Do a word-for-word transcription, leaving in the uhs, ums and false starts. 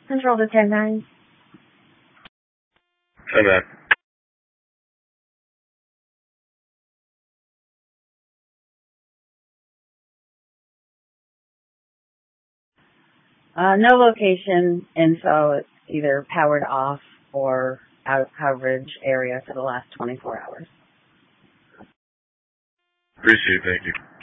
Control to ten nine. ten nine. Uh, no location info. It's either powered off or out of coverage area for the last twenty-four hours. Appreciate it. Thank you.